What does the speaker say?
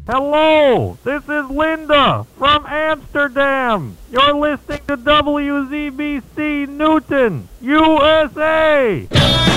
Hello, this is Linda from Amsterdam. You're listening to WZBC Newton, USA.